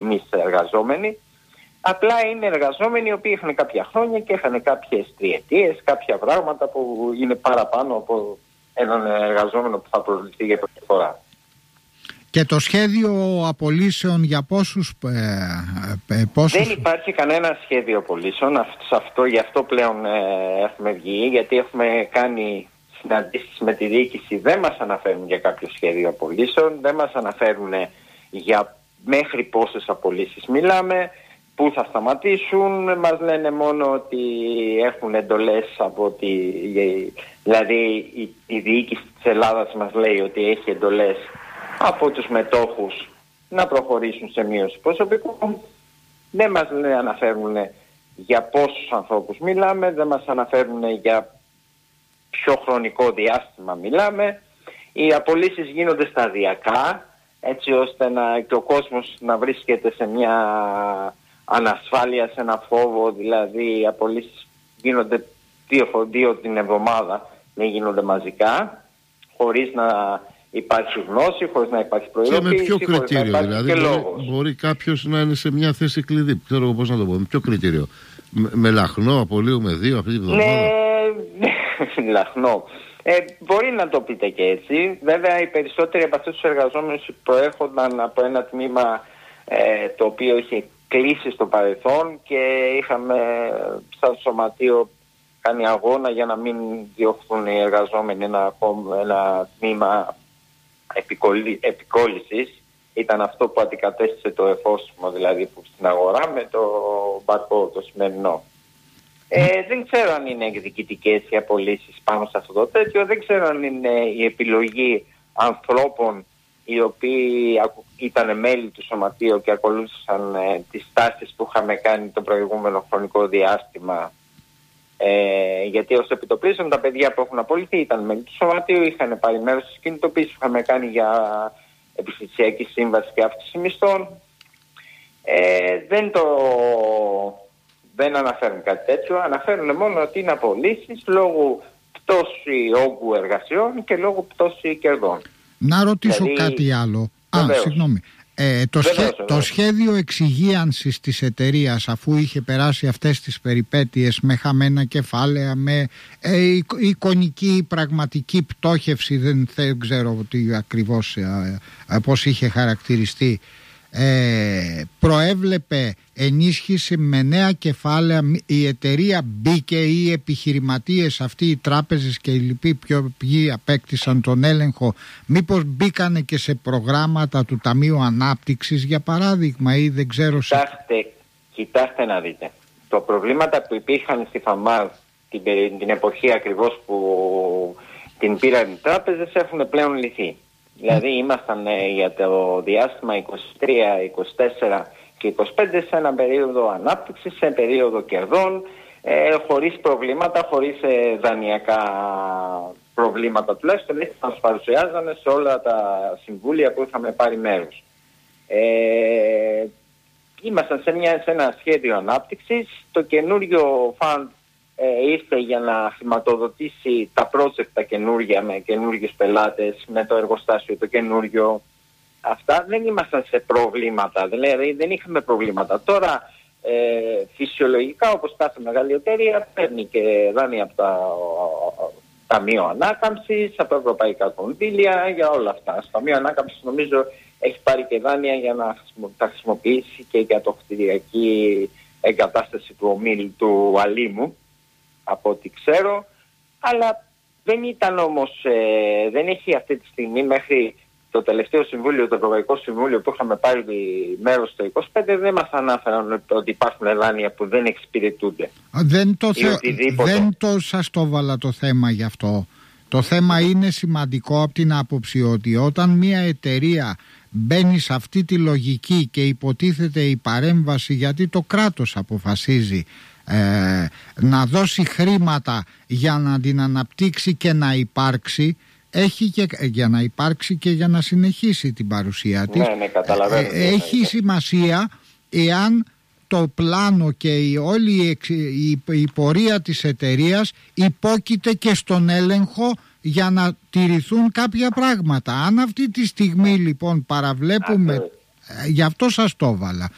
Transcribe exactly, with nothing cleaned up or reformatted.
εμείς εργαζόμενοι. Απλά είναι εργαζόμενοι οι οποίοι είχαν κάποια χρόνια και είχαν κάποιες τριετίες, κάποια πράγματα που είναι παραπάνω από έναν εργαζόμενο που θα προσληφθεί για πρώτη φορά. Και το σχέδιο απολύσεων για πόσους, ε, ε, πόσους... Δεν υπάρχει κανένα σχέδιο απολύσεων. Αυτό, γι' αυτό πλέον ε, έχουμε βγει, γιατί έχουμε κάνει συναντήσεις με τη διοίκηση. Δεν μας αναφέρουν για κάποιο σχέδιο απολύσεων, δεν μας αναφέρουν για μέχρι πόσες απολύσεις μιλάμε, πού θα σταματήσουν. Μας λένε μόνο ότι έχουν εντολές από τη... Δηλαδή η, η διοίκηση της Ελλάδας μας λέει ότι έχει εντολές από τους μετόχους να προχωρήσουν σε μείωση προσωπικού. Δεν μας αναφέρουν για πόσους ανθρώπους μιλάμε, δεν μας αναφέρουν για ποιο χρονικό διάστημα μιλάμε. Οι απολύσεις γίνονται σταδιακά, έτσι ώστε να, και ο κόσμος να βρίσκεται σε μια ανασφάλεια, σε ένα φόβο. Δηλαδή οι απολύσεις γίνονται δύο, δύο την εβδομάδα, δεν γίνονται μαζικά, χωρίς να υπάρχει γνώση, χωρίς να υπάρχει προειδοποίηση. Και με ποιο κριτήριο, δηλαδή μπορεί, μπορεί κάποιος να είναι σε μια θέση κλειδί, ξέρω εγώ πώς να το πω, με ποιο κριτήριο? Με, με λαχνό, απολύουμε δύο αυτή τη βδομάδα? Ναι, λαχνό. Ε, μπορεί να το πείτε και έτσι. Βέβαια οι περισσότεροι από αυτούς τους εργαζόμενους προέρχονταν από ένα τμήμα ε, το οποίο είχε κλείσει στο παρελθόν και είχαμε σαν σωματείο κάνει αγώνα για να μην διώχθουν οι εργαζόμενοι ένα, ένα τμήμα επικολλη, επικόλλησης. Ήταν αυτό που αντικατέστησε το εφόσιμο, δηλαδή που στην αγορά, με το μπακό το σημερινό. Ε, δεν ξέρω αν είναι εκδικητικές οι απολύσεις πάνω σε αυτό το τέτοιο. Δεν ξέρω αν είναι η επιλογή ανθρώπων οι οποίοι ήταν μέλη του σωματείου και ακολούθησαν ε, τις τάσεις που είχαμε κάνει το προηγούμενο χρονικό διάστημα. Ε, γιατί ως επιτοπλίστων τα παιδιά που έχουν απολυθεί ήταν μέλη του σωματείου, είχαν πάρει μέρος στις κινητοποίησεις που είχαμε κάνει για επιστησιακή σύμβαση και αύξηση μισθών. Ε, δεν το... Δεν αναφέρουν κάτι τέτοιο, αναφέρουν μόνο ότι είναι απολύσεις λόγω πτώση όγκου εργασιών και λόγω πτώση κερδών. Να ρωτήσω δηλαδή... κάτι άλλο. Βεβαίως. Α, συγγνώμη. Ε, το, βεβαίως, σχέ... βεβαίως. το σχέδιο εξυγίανσης της εταιρείας, αφού είχε περάσει αυτές τις περιπέτειες με χαμένα κεφάλαια, με ε, εικονική πραγματική πτώχευση, δεν, δεν ξέρω τι ακριβώς ε, ε, πώς είχε χαρακτηριστεί, Ε, προέβλεπε ενίσχυση με νέα κεφάλαια. Η εταιρεία μπήκε, οι επιχειρηματίες αυτοί, οι τράπεζες και οι λοιποί ποιοι απέκτησαν τον έλεγχο, μήπως μπήκανε και σε προγράμματα του Ταμείου Ανάπτυξης για παράδειγμα, ή δεν ξέρω. Κοιτάξτε, σε... κοιτάξτε να δείτε, το προβλήματα που υπήρχαν στη ΦΑΜΑΔ την, την εποχή ακριβώς που την πήραν οι τράπεζες έχουν πλέον λυθεί. Δηλαδή ήμασταν ε, για το διάστημα είκοσι τρία, είκοσι τέσσερα και είκοσι πέντε σε ένα περίοδο ανάπτυξης, σε περίοδο κερδών, ε, χωρίς προβλήματα, χωρίς ε, δανειακά προβλήματα τουλάχιστον. Έτσι μας παρουσιάζανε σε όλα τα συμβούλια που είχαμε πάρει μέρος. Ε, ήμασταν σε, μια, σε ένα σχέδιο ανάπτυξης. Το καινούριο φαντ Ε, ήρθε για να χρηματοδοτήσει τα project τα καινούργια με καινούργιους πελάτες, με το εργοστάσιο το καινούργιο. Αυτά δεν ήμασταν σε προβλήματα, δηλαδή δεν είχαμε προβλήματα. Τώρα ε, φυσιολογικά, όπως κάθε μεγάλη εταιρεία, παίρνει και δάνεια από τα Ταμείο Ανάκαμψης, από ευρωπαϊκά κονδύλια, για όλα αυτά. Στο Ταμείο Ανάκαμψης νομίζω έχει πάρει και δάνεια για να τα χρησιμοποιήσει και για το κτηριακή εγκατάσταση του ομίλου του Αλήμου, από ό,τι ξέρω, αλλά δεν ήταν όμως, ε, δεν έχει αυτή τη στιγμή μέχρι το τελευταίο συμβούλιο, το Ευρωπαϊκό Συμβούλιο που είχαμε πάρει μέρος το είκοσι πέντε, δεν μας ανάφεραν ότι υπάρχουν δάνεια που δεν εξυπηρετούνται. Δεν το, θε... δεν το σας το βάλα το θέμα γι' αυτό. Το θέμα είναι σημαντικό από την άποψη ότι όταν μια εταιρεία μπαίνει σε αυτή τη λογική και υποτίθεται η παρέμβαση, γιατί το κράτος αποφασίζει Ε, να δώσει χρήματα για να την αναπτύξει και να υπάρξει, έχει και, για να υπάρξει και για να συνεχίσει την παρουσία της. Ναι, ναι, καταλαβαίνω. Ε, έχει σημασία εάν το πλάνο και η, όλη η, η, η πορεία της εταιρείας υπόκειται και στον έλεγχο για να τηρηθούν κάποια πράγματα. Αν αυτή τη στιγμή λοιπόν παραβλέπουμε, ε, γι' αυτό σας το έβαλα,